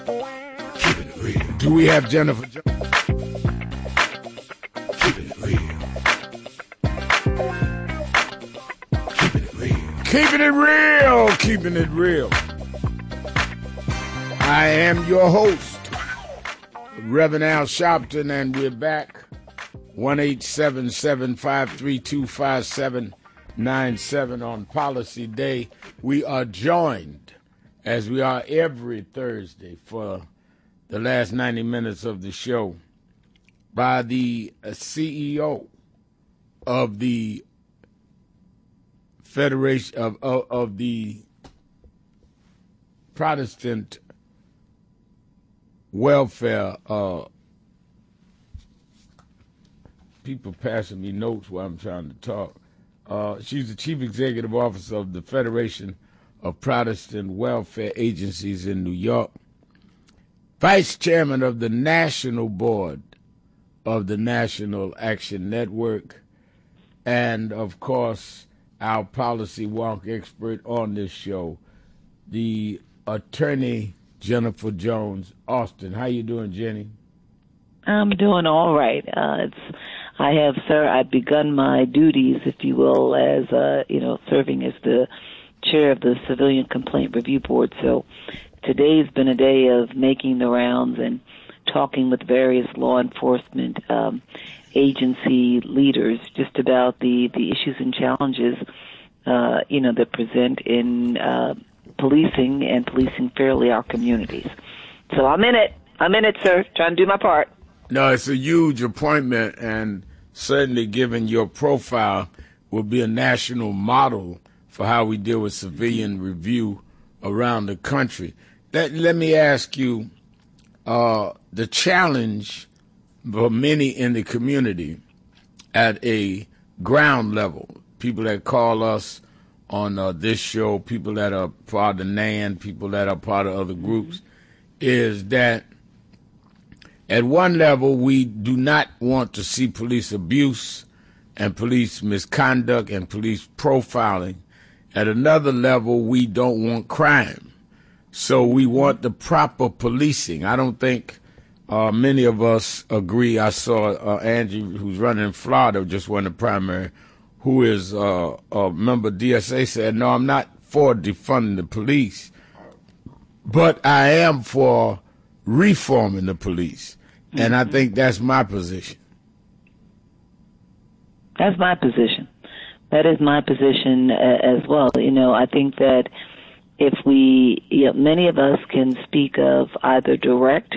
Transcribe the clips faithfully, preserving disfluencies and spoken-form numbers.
Keeping it real. Do we have Jennifer Jones? Keeping it real. Keeping it real. Keeping it real. Keeping it real. I am your host, Reverend Al Sharpton, and we're back. one eight seven seven, five three two, five seven nine seven on Policy Day. We are joined, as we are every Thursday for the last ninety minutes of the show, by the C E O of the Federation of, of, of the Protestant Welfare. Uh, people passing me notes while I'm trying to talk. Uh, she's the Chief Executive Officer of the Federation of Protestant Welfare Agencies in New York, Vice Chairman of the National Board of the National Action Network, and, of course, our policy walk expert on this show, the attorney Jennifer Jones Austin. How you doing, Jenny? I'm doing all right. Uh, it's I have, sir, I've begun my duties, if you will, as, uh, you know, serving as the chair of the Civilian Complaint Review Board. So today's been a day of making the rounds and talking with various law enforcement um, agency leaders just about the, the issues and challenges, uh, you know, that present in uh, policing and policing fairly our communities. So I'm in it. I'm in it, sir, trying to do my part. No, it's a huge appointment, and certainly given your profile will be a national model for how we deal with civilian review around the country. Let, let me ask you, uh, the challenge for many in the community at a ground level, people that call us on uh, this show, people that are part of N A N, people that are part of other groups, is that at one level, we do not want to see police abuse and police misconduct and police profiling. At another level, we don't want crime. So we want the proper policing. I don't think uh, many of us agree. I saw uh, Angie, who's running in Florida, just won the primary, who is uh, a member of D S A, said, no, I'm not for defunding the police, but I am for reforming the police. And I think that's my position. That's my position. That is my position uh, as well. You know, I think that if we, you know, many of us can speak of either direct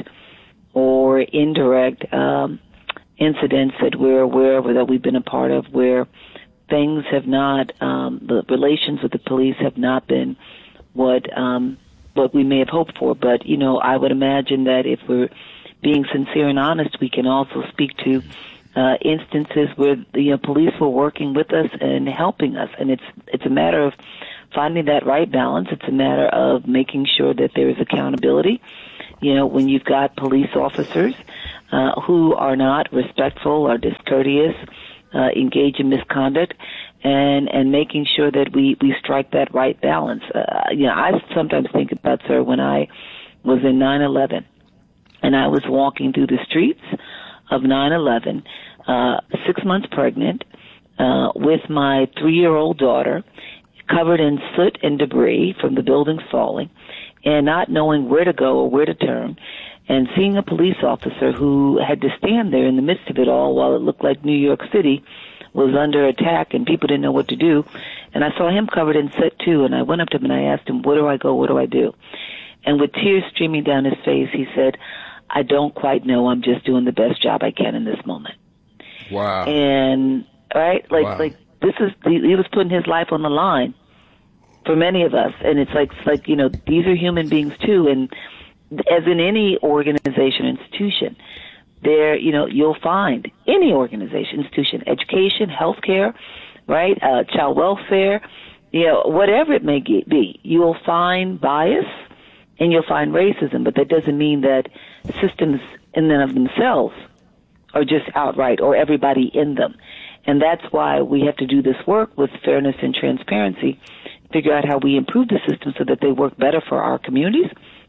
or indirect um, incidents that we're aware of or that we've been a part of where things have not, um, the relations with the police have not been what um, what we may have hoped for. But, you know, I would imagine that if we're being sincere and honest, we can also speak to uh, instances where you know police were working with us and helping us, and it's it's a matter of finding that right balance. It's a matter of making sure that there is accountability. You know, when you've got police officers uh, who are not respectful or discourteous, uh, engage in misconduct, and and making sure that we we strike that right balance. Uh, you know, I sometimes think about, sir, when I was in nine eleven. And I was walking through the streets of nine eleven, uh, six months pregnant, uh, with my three-year-old daughter, covered in soot and debris from the buildings falling, and not knowing where to go or where to turn, and seeing a police officer who had to stand there in the midst of it all while it looked like New York City was under attack and people didn't know what to do. And I saw him covered in soot, too, and I went up to him and I asked him, where do I go, what do I do? And with tears streaming down his face, he said, I don't quite know. I'm just doing the best job I can in this moment. Wow. And, right, like, wow. like this is, he was putting his life on the line for many of us. And it's like, it's like, you know, these are human beings too. And as in any organization, institution, there, you know, you'll find any organization, institution, education, healthcare, right, uh, child welfare, you know, whatever it may be, you'll find bias and you'll find racism, but that doesn't mean that systems in and of themselves are just outright or everybody in them. And that's why we have to do this work with fairness and transparency, figure out how we improve the system so that they work better for our communities,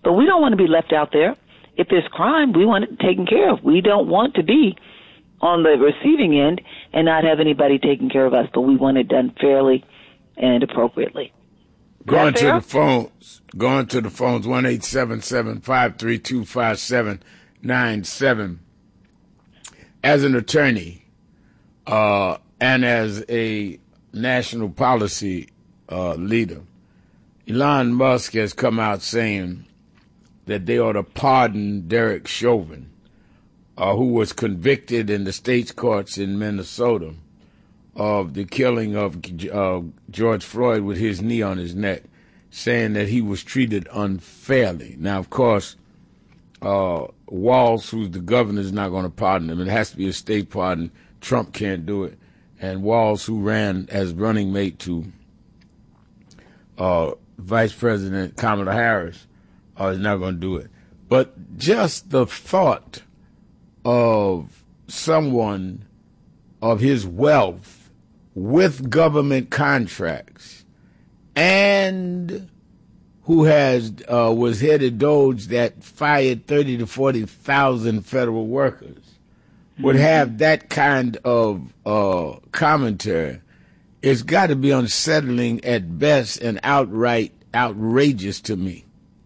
But we don't want to be left out there. If there's crime, we want it taken care of. We don't want to be on the receiving end and not have anybody taking care of us, but we want it done fairly and appropriately. Going to the phones, going to the phones, one eight seven seven, five three two, five seven nine seven. As an attorney uh, and as a national policy uh, leader, Elon Musk has come out saying that they ought to pardon Derek Chauvin, uh, who was convicted in the state's courts in Minnesota of the killing of uh, George Floyd with his knee on his neck, saying that he was treated unfairly. Now, of course, uh, Walz, who's the governor, is not going to pardon him. It has to be a state pardon. Trump can't do it. And Walz, who ran as running mate to uh, Vice President Kamala Harris, uh, is not going to do it. But just the thought of someone of his wealth with government contracts and who has uh, was head of Doge that fired thirty to forty thousand federal workers would have that kind of uh, commentary. It's got to be unsettling at best and outright outrageous to me.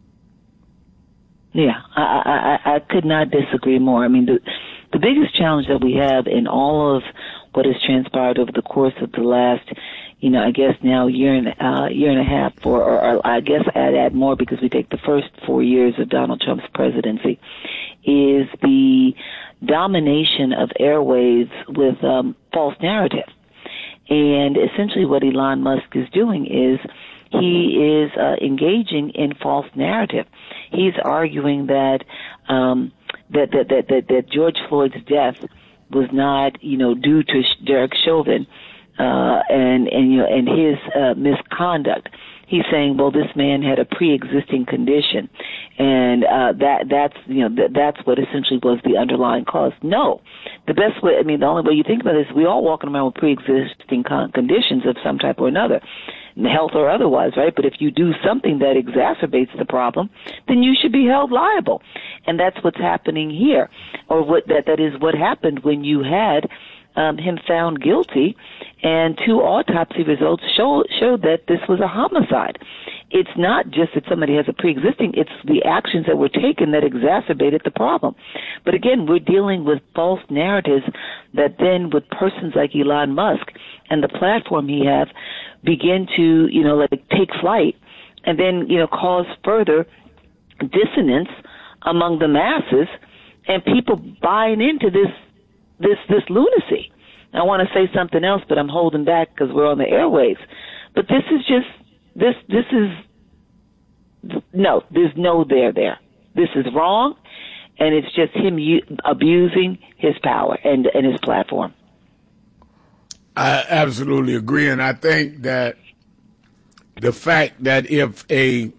Yeah, I, I, I could not disagree more. I mean, the, the biggest challenge that we have in all of what has transpired over the course of the last, you know, I guess now year and uh, year and a half, or, or, or I guess I'd add more because we take the first four years of Donald Trump's presidency, is the domination of airwaves with um, false narrative. And essentially what Elon Musk is doing is he is uh, engaging in false narrative. He's arguing that, um, that, that, that, that, that George Floyd's death was not, you know, due to Derek Chauvin, uh, and, and, you know, and his, uh, misconduct. He's saying, well, this man had a pre-existing condition, and, uh, that, that's, you know, th- that's what essentially was the underlying cause. No. The best way, I mean, the only way you think about it is we all walking around with pre-existing con- conditions of some type or another, health or otherwise, right? But if you do something that exacerbates the problem, then you should be held liable. And that's what's happening here, or what that, that is what happened when you had um, him found guilty, and two autopsy results show, showed that this was a homicide. It's not just that somebody has a pre-existing, it's the actions that were taken that exacerbated the problem. But again, we're dealing with false narratives that then, with persons like Elon Musk and the platform he has, begin to, you know, like take flight and then, you know, cause further dissonance among the masses and people buying into this, this, this lunacy. I want to say something else, but I'm holding back because we're on the airwaves. But this is just, this, this is, no, there's no there there. This is wrong, and it's just him u- abusing his power and, and his platform. I absolutely agree, and I think that the fact that if a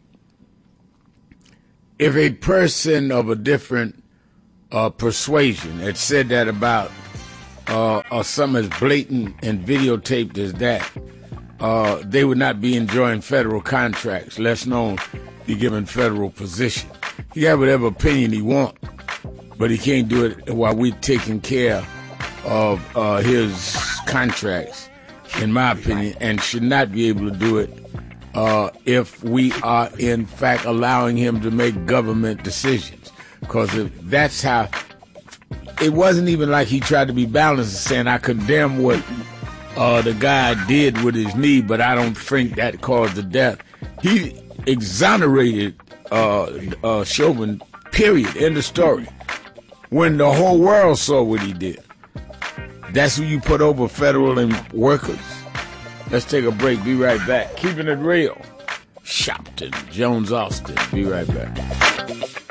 if a person of a different uh, persuasion had said that about uh, or something as blatant and videotaped as that, uh, they would not be enjoying federal contracts, less known be given federal position. He can have whatever opinion he wants, but he can't do it while we're taking care of uh, his contracts, in my opinion, and should not be able to do it uh, if we are, in fact, allowing him to make government decisions. Because if that's how, it wasn't even like he tried to be balanced and saying, I condemn what uh, the guy did with his knee, but I don't think that caused the death. He exonerated uh, uh, Chauvin, period, end of story, when the whole world saw what he did. That's who you put over federal and workers. Let's take a break. Be right back. Keeping it real. Shopton, Jones Austin. Be right back.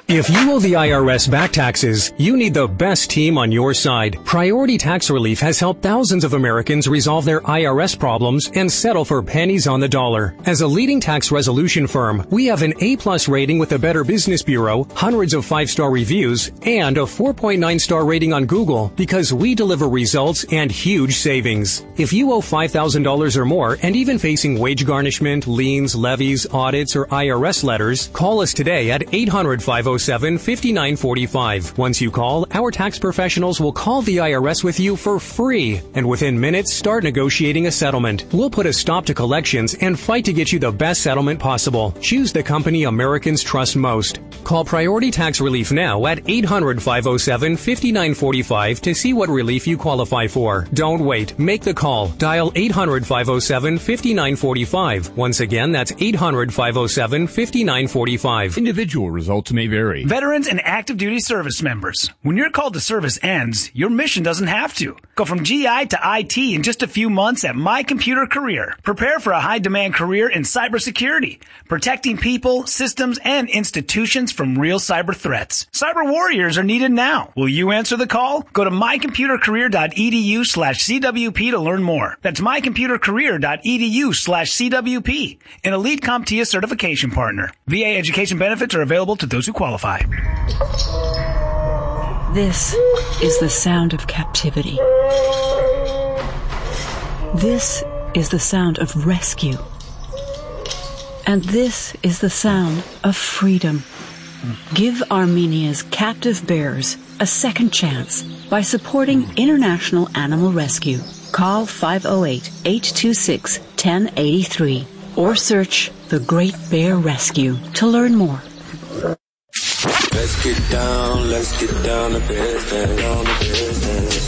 If you owe the I R S back taxes, you need the best team on your side. Priority Tax Relief has helped thousands of Americans resolve their I R S problems and settle for pennies on the dollar. As a leading tax resolution firm, we have an A-plus rating with the Better Business Bureau, hundreds of five-star reviews, and a four point nine star rating on Google because we deliver results and huge savings. If you owe five thousand dollars or more and even facing wage garnishment, liens, levies, audits, or I R S letters, call us today at eight hundred, five oh seven, five nine four five. Once you call, our tax professionals will call the I R S with you for free, and within minutes start negotiating a settlement. We'll put a stop to collections and fight to get you the best settlement possible. Choose the company Americans trust most. Call Priority Tax Relief now at eight hundred, five oh seven, five nine four five to see what relief you qualify for. Don't wait. Make the call. Dial eight hundred, five oh seven, five nine four five. Once again, that's eight hundred, five oh seven, five nine four five. Individual results may vary. Veterans and active duty service members. When your call to service ends, your mission doesn't have to. Go from G I to I T in just a few months at My Computer Career. Prepare for a high-demand career in cybersecurity, protecting people, systems, and institutions from real cyber threats. Cyber warriors are needed now. Will you answer the call? Go to mycomputercareer.edu slash CWP to learn more. That's mycomputercareer.edu slash CWP, an Elite CompTIA certification partner. V A education benefits are available to those who qualify. This is the sound of captivity. This is the sound of rescue. And this is the sound of freedom. Give Armenia's captive bears a second chance by supporting International Animal Rescue. Call five oh eight, eight two six, one oh eight three or search The Great Bear Rescue to learn more. Let's get down, let's get down to business, down to business.